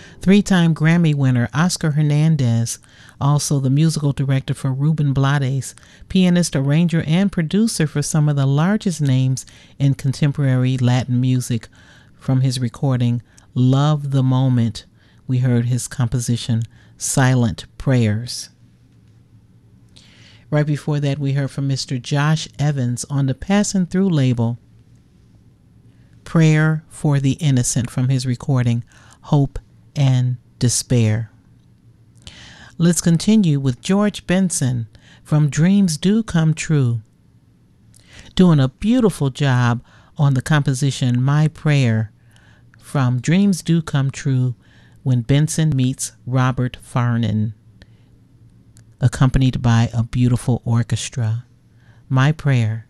Three-time Grammy winner Oscar Hernandez, also the musical director for Ruben Blades, pianist, arranger, and producer for some of the largest names in contemporary Latin music. From his recording, Love the Moment, we heard his composition, Silent Prayers. Right before that, we heard from Mr. Josh Evans on the Passing Through label, Prayer for the Innocent, from his recording, Hope and Despair. Let's continue with George Benson from Dreams Do Come True, doing a beautiful job on the composition My Prayer from Dreams Do Come True when Benson meets Robert Farnon, accompanied by a beautiful orchestra. My Prayer.